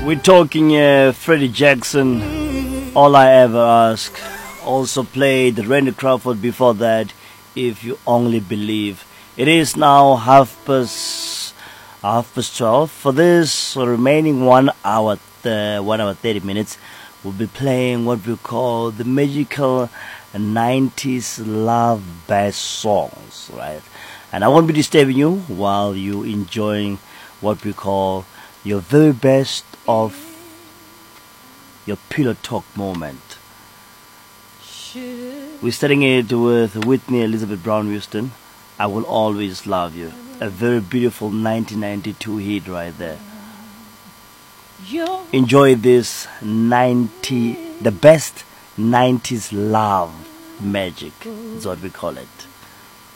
We're talking Freddie Jackson, All I Ever Ask. Also played Randy Crawford before that, If You Only Believe. It is now half past 12. For this remaining 1 hour, 30 minutes, we'll be playing what we call the magical 90s love best songs, right? And I won't be disturbing you while you enjoying what we call your very best of your pillow talk moment. We're starting it with Whitney Elizabeth Brown Houston, I Will Always Love You. A very beautiful 1992 hit right there. Enjoy this the best 90s love magic is what we call it.